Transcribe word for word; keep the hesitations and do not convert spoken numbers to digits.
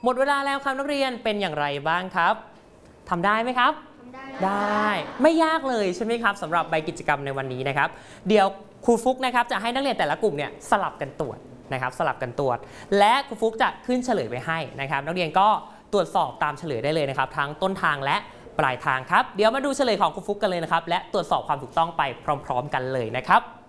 หมดเวลาแล้วครับนักเรียนเป็นอย่างไรบ้างครับทำได้ไหมครับได้ไม่ยากเลยใช่ไหมครับสำหรับใบกิจกรรมในวันนี้นะครับเดี๋ยวครูฟุกนะครับจะให้นักเรียนแต่ละกลุ่มเนี่ยสลับกันตรวจนะครับสลับกันตรวจและครูฟุกจะขึ้นเฉลยไว้ให้นะครับนักเรียนก็ตรวจสอบตามเฉลยได้เลยนะครับทั้งต้นทางและปลายทางครับเดี๋ยวมาดูเฉลยของครูฟุกกันเลยนะครับและตรวจสอบความถูกต้องไปพร้อมๆกันเลยนะครับ